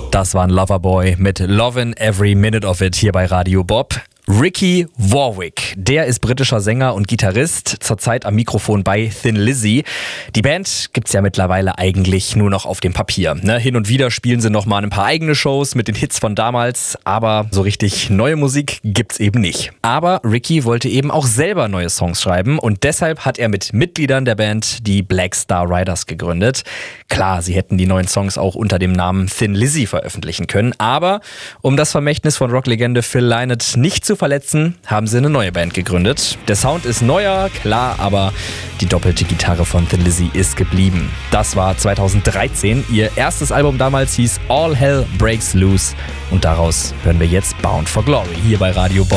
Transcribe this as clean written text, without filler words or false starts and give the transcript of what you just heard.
Das war ein Loverboy mit Lovin' Every Minute of It hier bei Radio Bob. Ricky Warwick, der ist britischer Sänger und Gitarrist, zurzeit am Mikrofon bei Thin Lizzy. Die Band gibt's ja mittlerweile eigentlich nur noch auf dem Papier. Hin und wieder spielen sie noch mal ein paar eigene Shows mit den Hits von damals, aber so richtig neue Musik gibt's eben nicht. Aber Ricky wollte eben auch selber neue Songs schreiben und deshalb hat er mit Mitgliedern der Band die Black Star Riders gegründet. Klar, sie hätten die neuen Songs auch unter dem Namen Thin Lizzy veröffentlichen können, aber um das Vermächtnis von Rocklegende Phil Lynott nicht zu verletzen, haben sie eine neue Band gegründet. Der Sound ist neuer, klar, aber die doppelte Gitarre von Thin Lizzy ist geblieben. Das war 2013. Ihr erstes Album damals hieß All Hell Breaks Loose und daraus hören wir jetzt Bound for Glory hier bei Radio Bob.